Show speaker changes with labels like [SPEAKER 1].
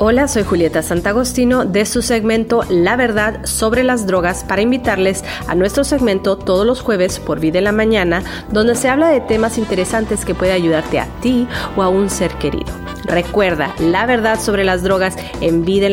[SPEAKER 1] Hola, soy Julieta Santagostino de su segmento La Verdad sobre las Drogas para invitarles a nuestro segmento todos los jueves por Vida en la Mañana, donde se habla de temas interesantes que puede ayudarte a ti o a un ser querido. Recuerda, La Verdad sobre las Drogas en Vida en